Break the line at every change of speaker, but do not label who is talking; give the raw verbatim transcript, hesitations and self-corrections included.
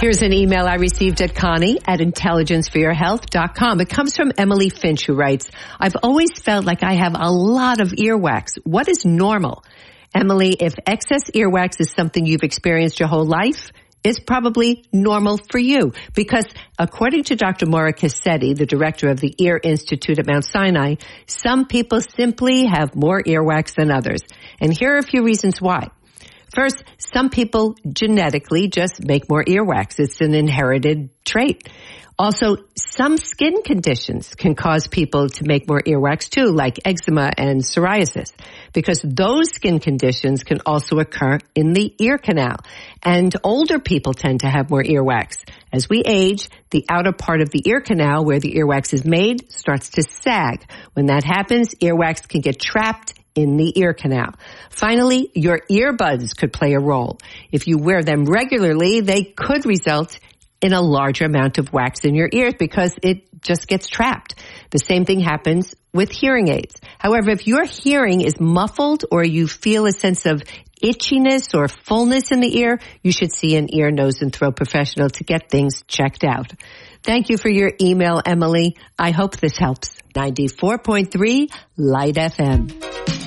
Here's an email I received at Connie at intelligence for your health dot com. It comes from Emily Finch, who writes, I've always felt like I have a lot of earwax. What is normal? Emily, if excess earwax is something you've experienced your whole life, it's probably normal for you. Because according to Doctor Maura Cassetti, the director of the Ear Institute at Mount Sinai, some people simply have more earwax than others. And here are a few reasons why. First, some people genetically just make more earwax. It's an inherited trait. Also, some skin conditions can cause people to make more earwax too, like eczema and psoriasis, because those skin conditions can also occur in the ear canal. And older people tend to have more earwax. As we age, the outer part of the ear canal where the earwax is made starts to sag. When that happens, earwax can get trapped in the ear canal. Finally, your earbuds could play a role. If you wear them regularly, they could result in a larger amount of wax in your ears because it just gets trapped. The same thing happens with hearing aids. However, if your hearing is muffled or you feel a sense of itchiness or fullness in the ear, you should see an ear, nose, and throat professional to get things checked out. Thank you for your email, Emily. I hope this helps. ninety-four point three Light F M.